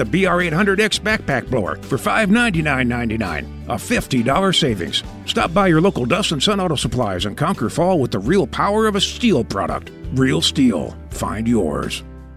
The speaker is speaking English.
the BR800X backpack blower for $599.99, a $50 savings. Stop by your local Dust and Sun Auto Supplies and conquer fall with the real power of a STIHL product. Real STIHL. Find yours.